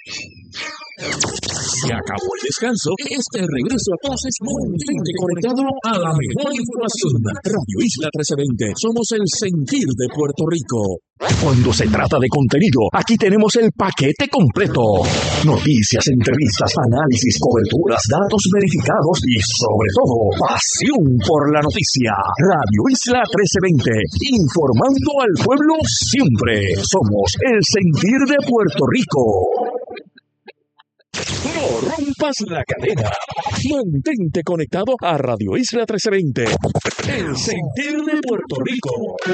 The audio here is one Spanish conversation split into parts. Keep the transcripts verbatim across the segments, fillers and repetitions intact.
Se acabó el descanso. Este regreso a clases mantente conectado a la mejor información. Radio Isla trece veinte. Somos el sentir de Puerto Rico. Cuando se trata de contenido, aquí tenemos el paquete completo. Noticias, entrevistas, análisis, coberturas, datos verificados y, sobre todo, pasión por la noticia. Radio Isla trece veinte. Informando al pueblo siempre. Somos el sentir de Puerto Rico. No rompas la cadena. Mantente conectado a Radio Isla trece veinte. El sentir de Puerto Rico.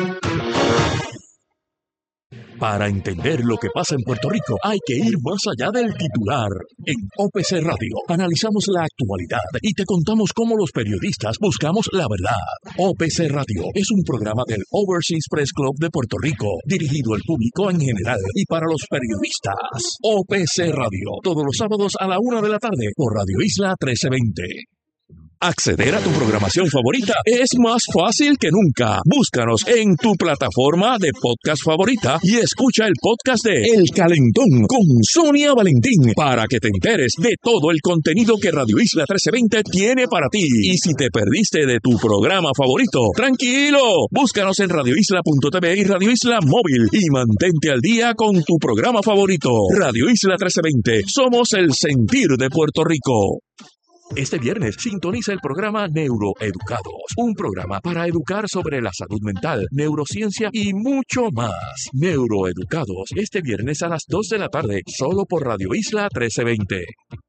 Para entender lo que pasa en Puerto Rico, hay que ir más allá del titular. En O P C Radio analizamos la actualidad y te contamos cómo los periodistas buscamos la verdad. O P C Radio es un programa del Overseas Press Club de Puerto Rico, dirigido al público en general y para los periodistas. O P C Radio, todos los sábados a la una de la tarde por Radio Isla trece veinte. Acceder a tu programación favorita es más fácil que nunca. Búscanos en tu plataforma de podcast favorita y escucha el podcast de El Calentón con Sonia Valentín para que te enteres de todo el contenido que Radio Isla trece veinte tiene para ti. Y si te perdiste de tu programa favorito, tranquilo, búscanos en radio isla punto t v y Radio Isla Móvil y mantente al día con tu programa favorito. Radio Isla trece veinte, somos el sentir de Puerto Rico. Este viernes sintoniza el programa Neuroeducados, un programa para educar sobre la salud mental, neurociencia y mucho más. Neuroeducados, este viernes a las dos de la tarde, solo por Radio Isla trece veinte.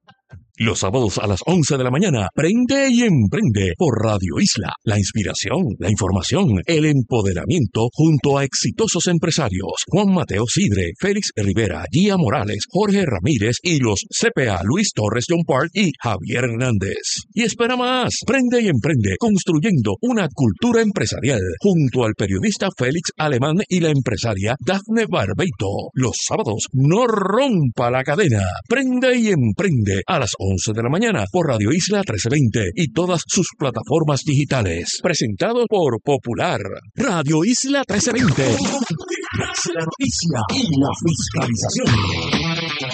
Los sábados a las once de la mañana, Prende y Emprende por Radio Isla. La inspiración, la información, el empoderamiento junto a exitosos empresarios. Juan Mateo Sidre, Félix Rivera, Gia Morales, Jorge Ramírez y los C P A Luis Torres John Park y Javier Hernández. Y espera más, Prende y Emprende construyendo una cultura empresarial junto al periodista Félix Alemán y la empresaria Dafne Barbeito. Los sábados, no rompa la cadena. Prende y Emprende a las once de la mañana por Radio Isla trece veinte y todas sus plataformas digitales. Presentado por Popular. Radio Isla trece veinte. La noticia y la fiscalización.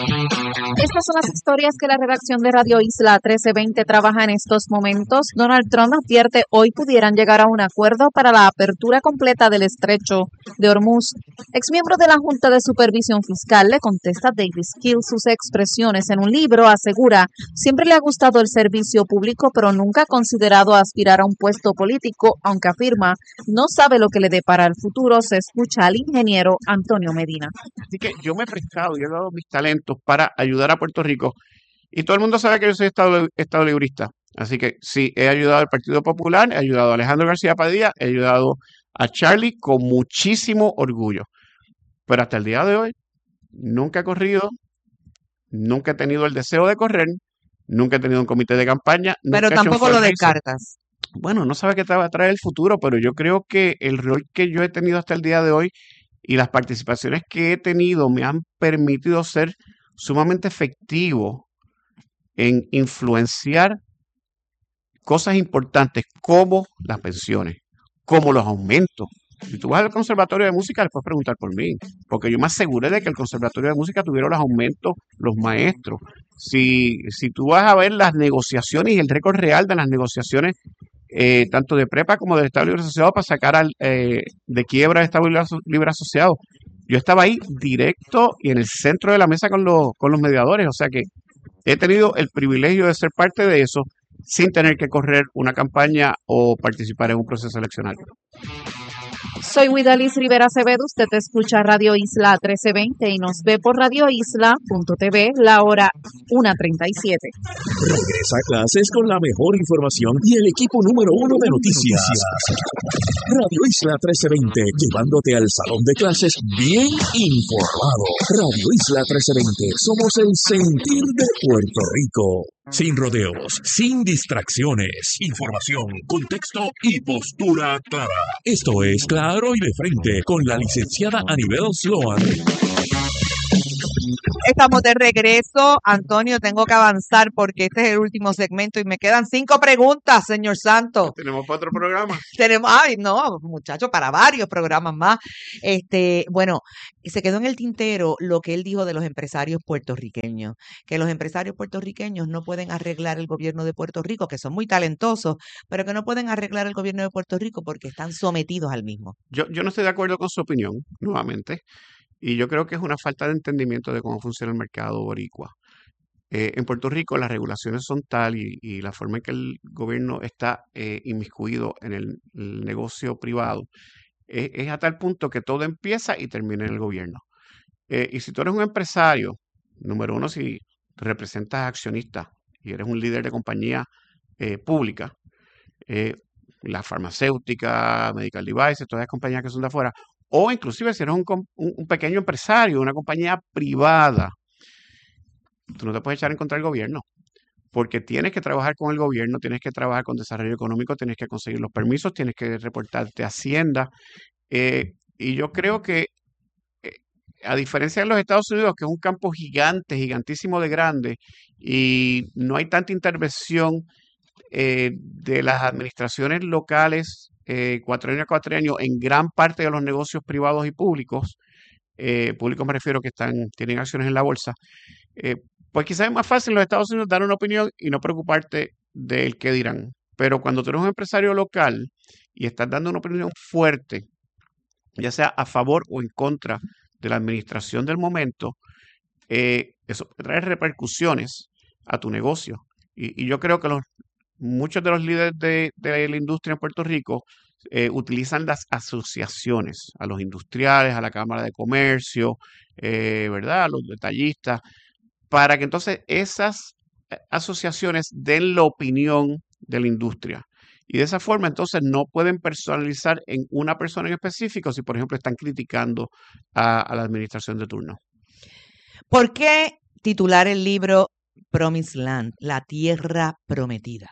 Estas son las historias que la redacción de Radio Isla trece veinte trabaja en estos momentos. Donald Trump advierte hoy pudieran llegar a un acuerdo para la apertura completa del estrecho de Hormuz. Exmiembro de la Junta de Supervisión Fiscal le contesta a David Skill sus expresiones en un libro. Asegura, siempre le ha gustado el servicio público, pero nunca ha considerado aspirar a un puesto político, aunque afirma no sabe lo que le depara el futuro. Se escucha al ingeniero Antonio Medina. Así que yo me he prestado y he dado mis talentos para ayudar a Puerto Rico. Y todo el mundo sabe que yo soy estado, estado librista. Así que sí, he ayudado al Partido Popular, he ayudado a Alejandro García Padilla, he ayudado a Charlie con muchísimo orgullo. Pero hasta el día de hoy, nunca he corrido, nunca he tenido el deseo de correr, nunca he tenido un comité de campaña. Pero tampoco lo descartas. Bueno, no sabe qué te va a traer el futuro, pero yo creo que el rol que yo he tenido hasta el día de hoy y las participaciones que he tenido me han permitido ser sumamente efectivo en influenciar cosas importantes como las pensiones, como los aumentos. Si tú vas al Conservatorio de Música, les puedes preguntar por mí, porque yo me aseguré de que el Conservatorio de Música tuviera los aumentos, los maestros. Si, si tú vas a ver las negociaciones y el récord real de las negociaciones, eh, tanto de prepa como del Estado Libre Asociado, para sacar al, eh, de quiebra al Estado Libre Asociado, yo estaba ahí directo y en el centro de la mesa con los, con los mediadores. O sea que he tenido el privilegio de ser parte de eso sin tener que correr una campaña o participar en un proceso eleccionario. Soy Widalis Rivera Acevedo, usted escucha Radio Isla trece veinte y nos ve por radio isla punto t v, la hora una treinta y siete. Regresa a clases con la mejor información y el equipo número uno de noticias. Radio Isla trece veinte, llevándote al salón de clases bien informado. Radio Isla trece veinte, somos el sentir de Puerto Rico. Sin rodeos, sin distracciones, información, contexto y postura clara. Esto es Claro y de Frente con la licenciada Anibel Sloan. estamos de regreso. Antonio, tengo que avanzar porque este es el último segmento y me quedan cinco preguntas, señor Santos. Tenemos para otro programa. Tenemos, ay, no, muchacho, para varios programas más. Este, bueno, se quedó en el tintero lo que él dijo de los empresarios puertorriqueños, que los empresarios puertorriqueños no pueden arreglar el gobierno de Puerto Rico, que son muy talentosos, pero que no pueden arreglar el gobierno de Puerto Rico porque están sometidos al mismo. Yo, yo no estoy de acuerdo con su opinión, nuevamente, y yo creo que es una falta de entendimiento de cómo funciona el mercado boricua. Eh, en Puerto Rico las regulaciones son tal y, y la forma en que el gobierno está eh, inmiscuido en el, el negocio privado eh, es a tal punto que todo empieza y termina en el gobierno. Eh, y si tú eres un empresario, número uno, si representas accionistas y eres un líder de compañía eh, pública, eh, la farmacéutica, medical devices, todas las compañías que son de afuera, o inclusive si eres un, com- un- un pequeño empresario, una compañía privada, tú no te puedes echar en contra del gobierno, porque tienes que trabajar con el gobierno, tienes que trabajar con desarrollo económico, tienes que conseguir los permisos, tienes que reportarte a Hacienda. eh, y yo creo que, eh, a diferencia de los Estados Unidos, que es un campo gigante, gigantísimo de grande, y no hay tanta intervención eh, de las administraciones locales, eh, cuatrienio a cuatrienio, en gran parte de los negocios privados y públicos, eh, públicos me refiero que están, tienen acciones en la bolsa, eh, pues quizás es más fácil en los Estados Unidos dar una opinión y no preocuparte del qué dirán. Pero cuando tú eres un empresario local y estás dando una opinión fuerte, ya sea a favor o en contra de la administración del momento, eh, eso trae repercusiones a tu negocio. Y, y yo creo que los, muchos de los líderes de, de la industria en Puerto Rico eh, utilizan las asociaciones, a los industriales, a la Cámara de Comercio, eh, ¿verdad? A los detallistas, para que entonces esas eh, asociaciones den la opinión de la industria. Y de esa forma entonces no pueden personalizar en una persona en específico si, por ejemplo, están criticando a, a la administración de turno. ¿Por qué titular el libro Promised Land, la tierra prometida?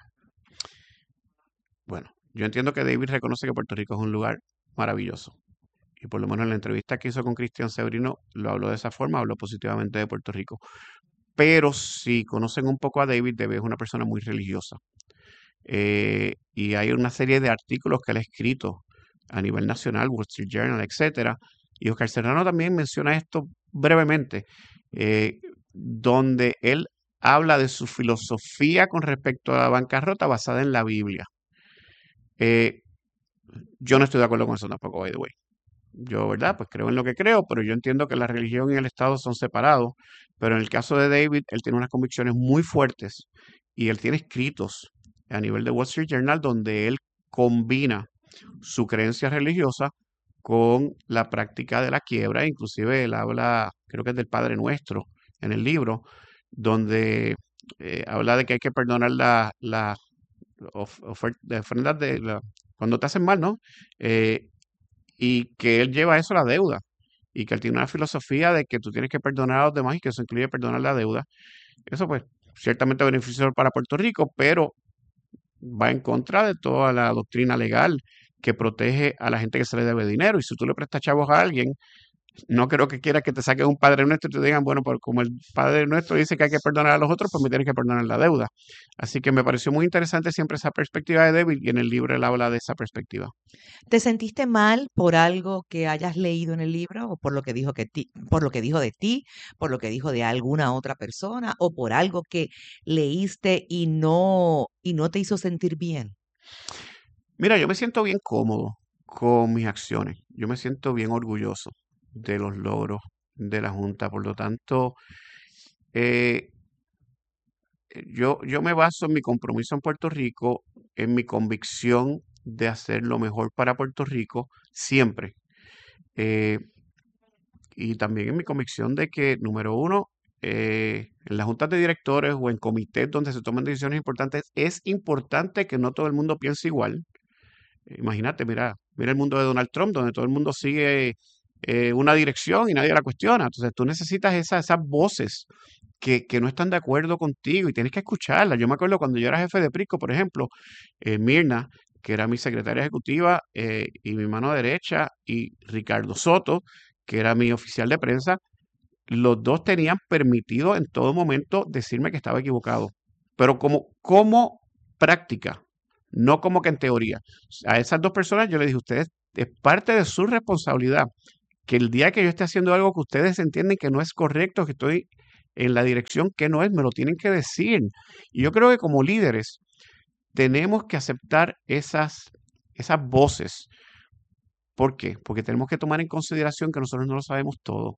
Bueno, yo entiendo que David reconoce que Puerto Rico es un lugar maravilloso. Y por lo menos en la entrevista que hizo con Cristian Severino lo habló de esa forma, habló positivamente de Puerto Rico. Pero si conocen un poco a David, David es una persona muy religiosa. Eh, y hay una serie de artículos que él ha escrito a nivel nacional, Wall Street Journal, etcétera. Y Oscar Serrano también menciona esto brevemente, eh, donde él habla de su filosofía con respecto a la bancarrota basada en la Biblia. Eh, yo no estoy de acuerdo con eso tampoco, by the way. Yo, ¿verdad? Pues creo en lo que creo, pero yo entiendo que la religión y el Estado son separados. Pero en el caso de David, él tiene unas convicciones muy fuertes y él tiene escritos a nivel de Wall Street Journal donde él combina su creencia religiosa con la práctica de la quiebra. Inclusive él habla, creo que es del Padre Nuestro en el libro, donde eh, habla de que hay que perdonar las la, of, ofer, ofrendas de la, cuando te hacen mal, ¿no? Eh, y que él lleva eso a la deuda y que él tiene una filosofía de que tú tienes que perdonar a los demás y que eso incluye perdonar la deuda. Eso pues ciertamente beneficioso para Puerto Rico, pero va en contra de toda la doctrina legal que protege a la gente que se le debe dinero. Y si tú le prestas chavos a alguien, no creo que quieras que te saquen un Padre Nuestro y te digan, bueno, pues como el Padre Nuestro dice que hay que perdonar a los otros, pues me tienes que perdonar la deuda. Así que me pareció muy interesante siempre esa perspectiva de David y en el libro él habla de esa perspectiva. ¿Te sentiste mal por algo que hayas leído en el libro o por lo que dijo que ti, por lo que dijo de ti, por lo que dijo de alguna otra persona o por algo que leíste y no y no te hizo sentir bien? Mira, yo me siento bien cómodo con mis acciones. Yo me siento bien orgulloso de los logros de la Junta. Por lo tanto, eh, yo, yo me baso en mi compromiso en Puerto Rico, en mi convicción de hacer lo mejor para Puerto Rico siempre. Eh, y también en mi convicción de que, número uno, eh, en las juntas de directores o en comités donde se toman decisiones importantes, es importante que no todo el mundo piense igual. Imagínate, mira, mira el mundo de Donald Trump, donde todo el mundo sigue eh, una dirección y nadie la cuestiona. Entonces tú necesitas esa- esas voces que, que no están de acuerdo contigo y tienes que escucharlas. Yo me acuerdo cuando yo era jefe de Prisco, por ejemplo, eh, Mirna, que era mi secretaria ejecutiva, eh, y mi mano derecha, y Ricardo Soto, que era mi oficial de prensa, los dos tenían permitido en todo momento decirme que estaba equivocado, pero como, como práctica, no como que en teoría. A esas dos personas yo les dije, ustedes, es parte de su responsabilidad que el día que yo esté haciendo algo que ustedes entienden que no es correcto, que estoy en la dirección que no es, me lo tienen que decir. Y yo creo que como líderes tenemos que aceptar esas, esas voces. ¿Por qué? Porque tenemos que tomar en consideración que nosotros no lo sabemos todo.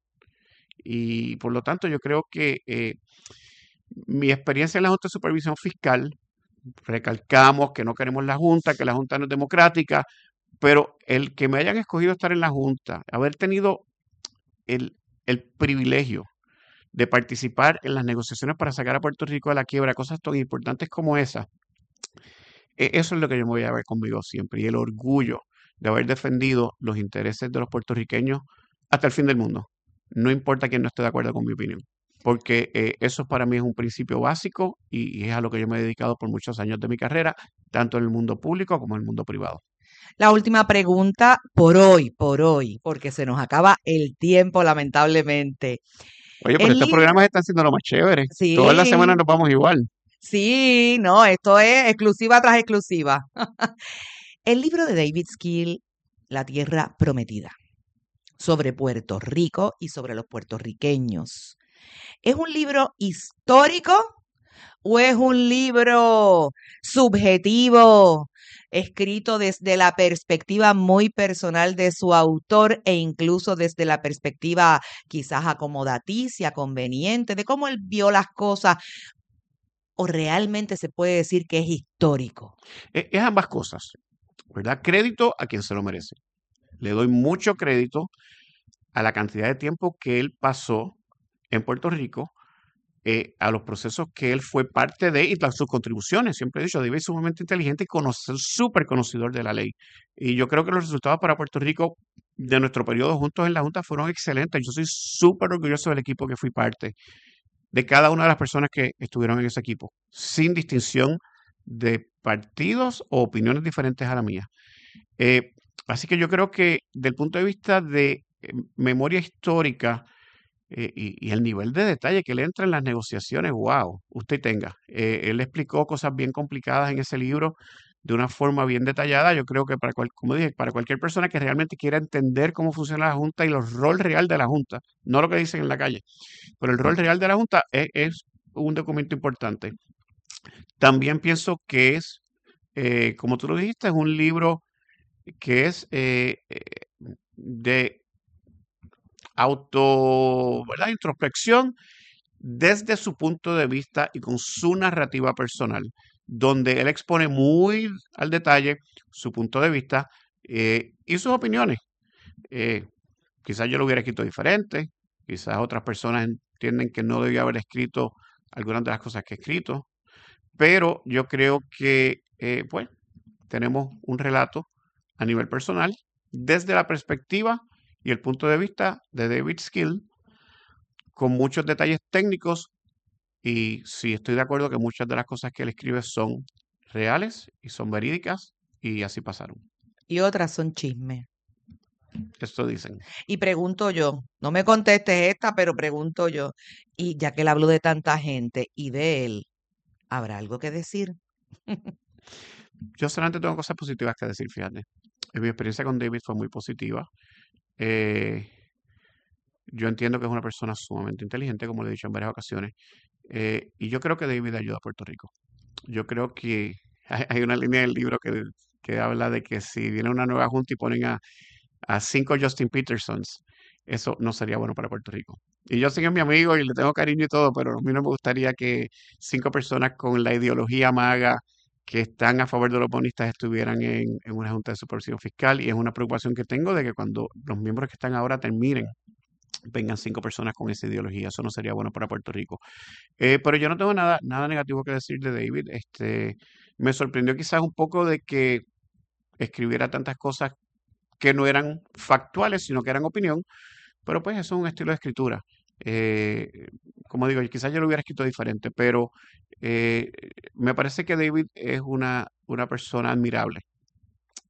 Y por lo tanto yo creo que eh, mi experiencia en la Junta de Supervisión Fiscal, recalcamos que no queremos la Junta, que la Junta no es democrática, pero el que me hayan escogido estar en la Junta, haber tenido el, el privilegio de participar en las negociaciones para sacar a Puerto Rico de la quiebra, cosas tan importantes como esa, e- eso es lo que yo me voy a ver conmigo siempre, y el orgullo de haber defendido los intereses de los puertorriqueños hasta el fin del mundo. No importa quién no esté de acuerdo con mi opinión, porque eh, eso para mí es un principio básico y, y es a lo que yo me he dedicado por muchos años de mi carrera, tanto en el mundo público como en el mundo privado. La última pregunta por hoy, por hoy, porque se nos acaba el tiempo, lamentablemente. Oye, pero El estos libro, programas están siendo lo más chévere. Todas las semanas sí, nos vamos igual. sí, no, esto es exclusiva tras exclusiva. El libro de David Skill, La Tierra Prometida, sobre Puerto Rico y sobre los puertorriqueños. ¿Es un libro histórico o es un libro subjetivo, escrito desde la perspectiva muy personal de su autor e incluso desde la perspectiva quizás acomodaticia, conveniente, de cómo él vio las cosas, o realmente se puede decir que es histórico? Es, es ambas cosas, ¿verdad? Crédito a quien se lo merece. Le doy mucho crédito a la cantidad de tiempo que él pasó en Puerto Rico, eh, a los procesos que él fue parte de y las, sus contribuciones. Siempre he dicho, David es sumamente inteligente y conoce, súper conocedor de la ley. Y yo creo que los resultados para Puerto Rico de nuestro periodo juntos en la Junta fueron excelentes. Yo soy súper orgulloso del equipo que fui parte, de cada una de las personas que estuvieron en ese equipo, sin distinción de partidos o opiniones diferentes a la mía. Eh, así que yo creo que del punto de vista de eh, memoria histórica, eh, y, y el nivel de detalle que le entra en las negociaciones, wow, usted tenga. Eh, él explicó cosas bien complicadas en ese libro de una forma bien detallada. Yo creo que para, cual, como dije, para cualquier persona que realmente quiera entender cómo funciona la Junta y el rol real de la Junta, no lo que dicen en la calle, pero el rol real de la Junta es, es un documento importante. También pienso que es, eh, como tú lo dijiste, es un libro que es eh, eh, de auto, ¿verdad? Introspección desde su punto de vista y con su narrativa personal, donde él expone muy al detalle su punto de vista eh, y sus opiniones. Eh, quizás yo lo hubiera escrito diferente, quizás otras personas entienden que no debía haber escrito algunas de las cosas que he escrito, pero yo creo que, eh, pues, tenemos un relato a nivel personal desde la perspectiva y el punto de vista de David Skill, con muchos detalles técnicos, y sí estoy de acuerdo que muchas de las cosas que él escribe son reales y son verídicas y así pasaron. Y otras son chismes. Esto dicen. Y pregunto yo, no me contestes esta, pero pregunto yo, y ya que él habló de tanta gente y de él, ¿habrá algo que decir? Yo solamente tengo cosas positivas que decir, fíjate. Eh, Mi experiencia con David fue muy positiva. Eh, yo entiendo que es una persona sumamente inteligente, como le he dicho en varias ocasiones. Eh, y yo creo que David ayuda a Puerto Rico. Yo creo que hay, hay una línea del libro que, que habla de que si viene una nueva junta y ponen a, a cinco Justin Petersons, eso no sería bueno para Puerto Rico. Y yo sé que es mi amigo y le tengo cariño y todo, pero a mí no me gustaría que cinco personas con la ideología maga que están a favor de los bonistas estuvieran en, en una junta de supervisión fiscal, y es una preocupación que tengo de que cuando los miembros que están ahora terminen, vengan cinco personas con esa ideología. Eso no sería bueno para Puerto Rico. Eh, pero yo no tengo nada, nada negativo que decir de David. Este, me sorprendió quizás un poco de que escribiera tantas cosas que no eran factuales, sino que eran opinión, pero pues eso es un estilo de escritura. Eh, como digo, quizás yo lo hubiera escrito diferente, pero eh, me parece que David es una, una persona admirable.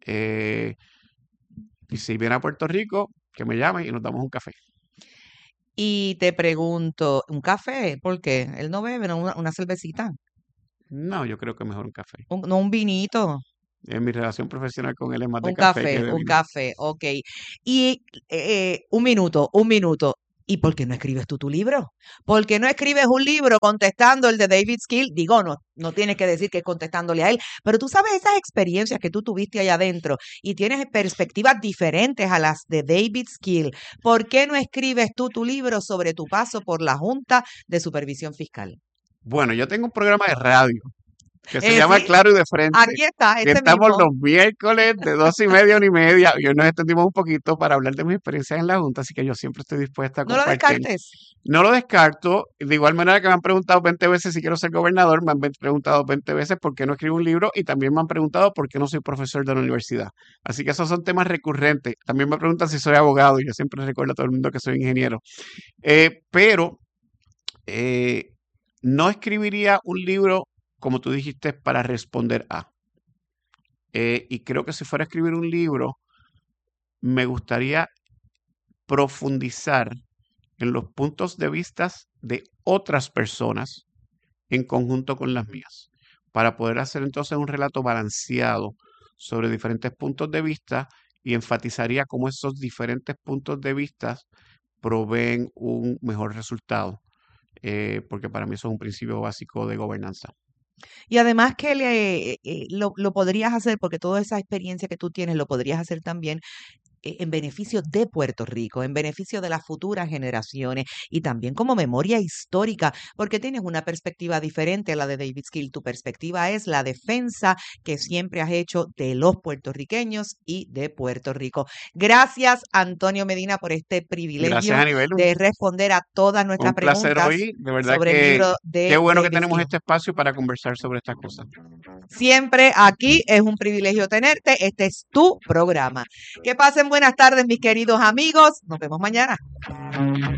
Eh, y si viene a Puerto Rico, que me llame y nos damos un café. Y te pregunto, ¿un café? ¿Por qué? Él no bebe, no, una, una cervecita, No, yo creo que mejor un café. un, no un vinito, En mi relación profesional con él es más de un café que café, de un vino. café, ok. Y eh, un minuto, un minuto. ¿Y por qué no escribes tú tu libro? ¿Por qué no escribes un libro contestando el de David Skill? Digo, no, no tienes que decir que es contestándole a él, pero tú sabes esas experiencias que tú tuviste allá adentro y tienes perspectivas diferentes a las de David Skill. ¿Por qué no escribes tú tu libro sobre tu paso por la Junta de Supervisión Fiscal? Bueno, yo tengo un programa de radio que se Eh, llama sí, Claro y de Frente, aquí está, que ese estamos mismo. los miércoles de dos y media a una y media, y hoy nos extendimos un poquito para hablar de mis experiencias en la Junta, así que yo siempre estoy dispuesta a No lo compartir. descartes. No lo descarto, de igual manera que me han preguntado veinte veces si quiero ser gobernador, me han ve- preguntado veinte veces por qué no escribo un libro y también me han preguntado por qué no soy profesor de la universidad. Así que esos son temas recurrentes. También me preguntan si soy abogado y yo siempre recuerdo a todo el mundo que soy ingeniero. Eh, pero eh, no escribiría un libro, como tú dijiste, para responder a. Eh, y creo que si fuera a escribir un libro, me gustaría profundizar en los puntos de vista de otras personas en conjunto con las mías, para poder hacer entonces un relato balanceado sobre diferentes puntos de vista y enfatizaría cómo esos diferentes puntos de vista proveen un mejor resultado, eh, porque para mí eso es un principio básico de gobernanza. Y además que le, eh, lo, lo podrías hacer, porque toda esa experiencia que tú tienes lo podrías hacer también eh, en beneficio de Puerto Rico, en beneficio de las futuras generaciones y también como memoria histórica, porque tienes una perspectiva diferente a la de David Skill. Tu perspectiva es la defensa que siempre has hecho de los puertorriqueños y de Puerto Rico. Gracias, Antonio Medina, por este Gracias, privilegio Anibel. de responder a todas nuestras Un placer preguntas hoy. De verdad sobre el que libro qué de bueno que David tenemos Skill. este espacio para conversar sobre estas cosas. Siempre aquí es un privilegio tenerte. Este es tu programa. Que pasen buenas tardes, mis queridos amigos. Nos vemos mañana.